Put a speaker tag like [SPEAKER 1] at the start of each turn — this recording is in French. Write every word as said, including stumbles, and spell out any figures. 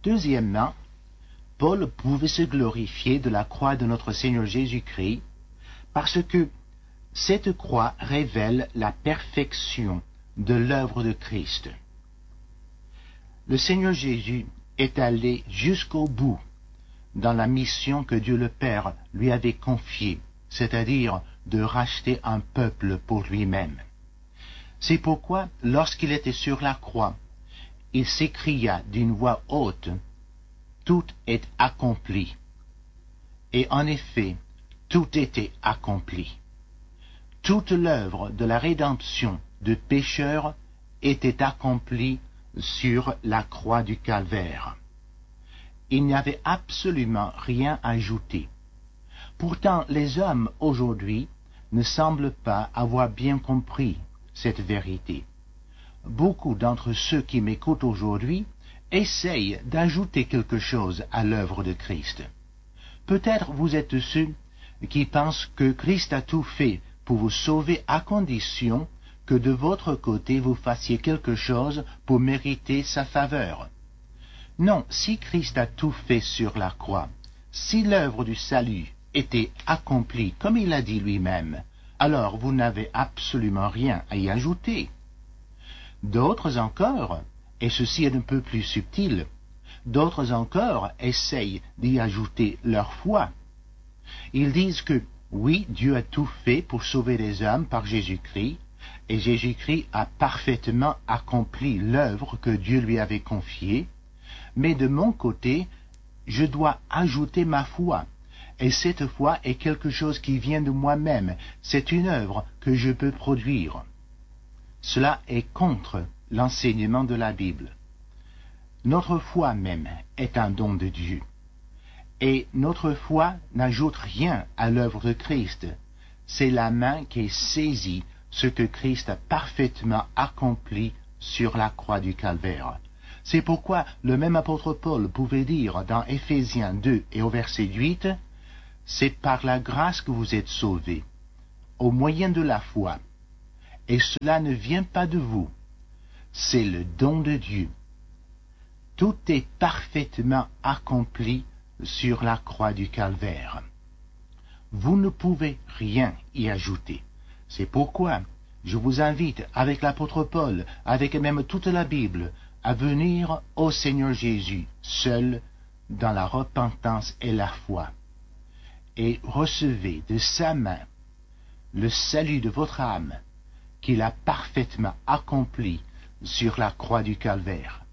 [SPEAKER 1] Deuxièmement, Paul pouvait se glorifier de la croix de notre Seigneur Jésus-Christ parce que cette croix révèle la perfection de l'œuvre de Christ. Le Seigneur Jésus est allé jusqu'au bout dans la mission que Dieu le Père lui avait confiée, c'est-à-dire de racheter un peuple pour lui-même. C'est pourquoi, lorsqu'il était sur la croix, il s'écria d'une voix haute, « Tout est accompli ». Et en effet, tout était accompli. Toute l'œuvre de la rédemption de pécheurs était accomplie sur la croix du Calvaire. Il n'y avait absolument rien à ajouter. Pourtant, les hommes aujourd'hui ne semblent pas avoir bien compris cette vérité. Beaucoup d'entre ceux qui m'écoutent aujourd'hui essayent d'ajouter quelque chose à l'œuvre de Christ. Peut-être vous êtes ceux qui pensent que Christ a tout fait pour vous sauver à condition que de votre côté vous fassiez quelque chose pour mériter sa faveur. Non, si Christ a tout fait sur la croix, si l'œuvre du salut était accomplie comme il l'a dit lui-même, alors vous n'avez absolument rien à y ajouter. D'autres encore, et ceci est un peu plus subtil, d'autres encore essayent d'y ajouter leur foi. Ils disent que, oui, Dieu a tout fait pour sauver les hommes par Jésus-Christ, et Jésus-Christ a parfaitement accompli l'œuvre que Dieu lui avait confiée, mais de mon côté, je dois ajouter ma foi, et cette foi est quelque chose qui vient de moi-même, c'est une œuvre que je peux produire. Cela est contre l'enseignement de la Bible. Notre foi même est un don de Dieu. Et notre foi n'ajoute rien à l'œuvre de Christ. C'est la main qui saisit ce que Christ a parfaitement accompli sur la croix du Calvaire. C'est pourquoi le même apôtre Paul pouvait dire dans Éphésiens deux et au verset huit, « C'est par la grâce que vous êtes sauvés, au moyen de la foi. Et cela ne vient pas de vous, c'est le don de Dieu. » Tout est parfaitement accompli sur la croix du Calvaire. Vous ne pouvez rien y ajouter. C'est pourquoi je vous invite, avec l'apôtre Paul, avec même toute la Bible, à venir au Seigneur Jésus, seul, dans la repentance et la foi, et recevez de sa main le salut de votre âme, qu'il a parfaitement accompli sur la croix du Calvaire.